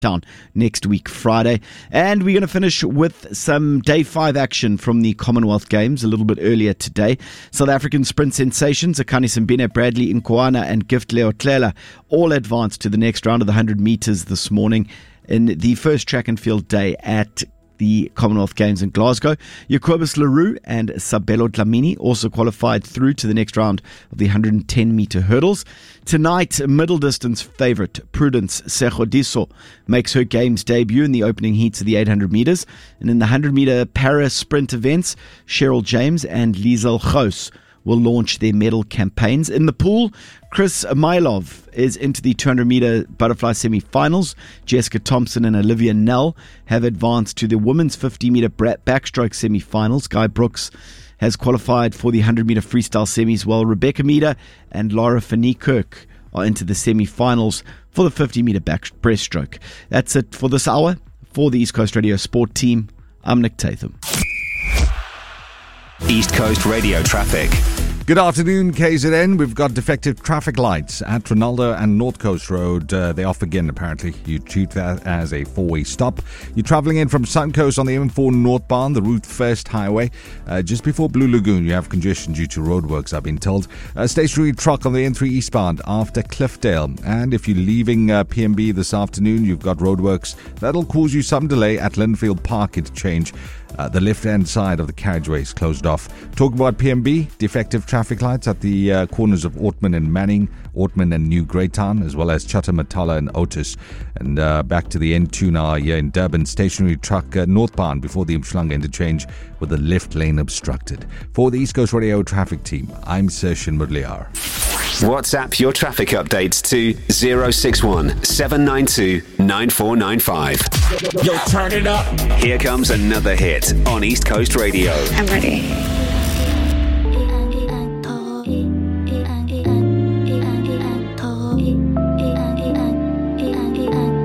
down next week, Friday. And we're going to finish with some Day 5 action from the Commonwealth Games a little bit earlier today. South African sprint sensations, Akani Simbine, Bradley Nkwana and Gift Leotlela all advanced to the next round of the 100 metres this morning in the first track and field day at the Commonwealth Games in Glasgow. Jacobus Leroux and Sabelo Dlamini also qualified through to the next round of the 110-metre hurdles. Tonight, middle distance favourite Prudence Segodiso makes her Games debut in the opening heats of the 800 metres. And in the 100-metre para-sprint events, Cheryl James and Liesel Gous will launch their medal campaigns. In the pool, Chris Mylov is into the 200-metre butterfly semi-finals. Jessica Thompson and Olivia Nell have advanced to the women's 50-metre backstroke semi-finals. Guy Brooks has qualified for the 100-metre freestyle semis, while Rebecca Meader and Laura Finney-Kirk are into the semi-finals for the 50-metre breaststroke. That's it for this hour. For the East Coast Radio Sport team, I'm Nick Tatham. East Coast Radio traffic. Good afternoon, KZN. We've got defective traffic lights at Ronaldo and North Coast Road. They're off again, apparently. You treat that as a four-way stop. You're travelling in from Suncoast on the M4 northbound, the Route First Highway. Just before Blue Lagoon, you have congestion due to roadworks, I've been told. A stationary truck on the N3 eastbound after Cliffdale. And if you're leaving PMB this afternoon, you've got roadworks. That'll cause you some delay at Linfield Park interchange. The left-hand side of the carriageway is closed off. Talk about PMB, defective traffic lights at the corners of Ortman and Manning, Ortman and New Greytown, as well as Chatamatala and Otis. And back to the N2 now here in Durban, stationary truck northbound before the Umhlanga interchange with the left lane obstructed. For the East Coast Radio traffic team, I'm Sershin Mudliar. WhatsApp your traffic updates to 061 792 9495. Yo, turn it up. Here comes another hit on East Coast Radio. I'm ready.